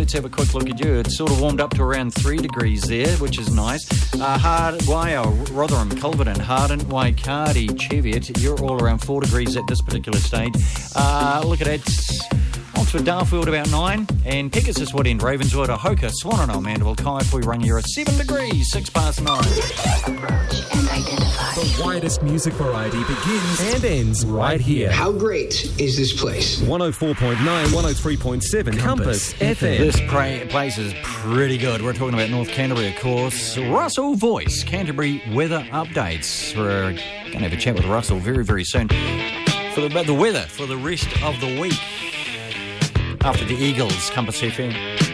let's have a quick look at you. It's sort of warmed up to around 3 degrees there, which is nice. Rotherham, Culverton, Hardin, Waikari, Cheviot, you're all around 4 degrees at this particular stage. Look at it. Oxford, Darfield about 9, and Pegasus Wood End, Ravenswood, Ahoka, Swanano, Mandeville, Kaiapoi, Rangiora 7 degrees, 9:06. Approach and identify. The widest music variety begins and ends right here. How great is this place? 104.9, 103.7 Compass FM. This place is pretty good. We're talking about North Canterbury, of course. Russell Voice, Canterbury weather updates. We're going to have a chat with Russell very, very soon about the weather for the rest of the week. After the Eagles, Compass FM.